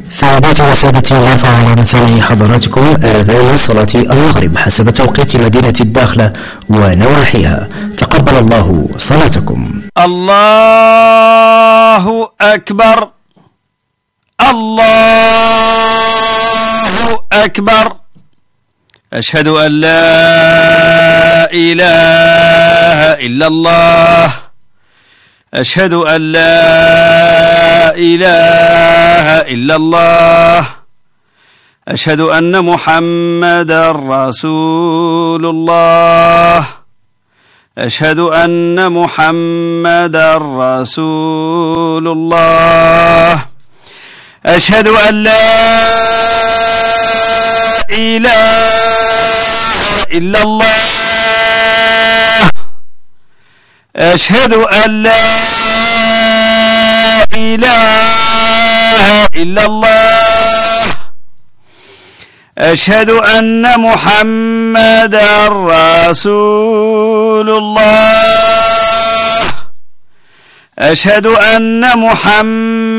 سيداتي وسادتي، نرفع على مسامع حضراتكم آذان صلاة المغرب حسب توقيت مدينة الداخلة ونواحيها. تقبل الله صلاتكم. الله أكبر، الله أكبر. أشهد أن لا إله إلا الله، أشهد أن لا إله إلا الله، أشهد أن محمدا رسول الله، أشهد أن محمدا رسول الله، أشهد أن لا إله إلا الله، أشهد أن لا إله إلا الله، أشهد أن محمدا رسول الله، أشهد أن محمدا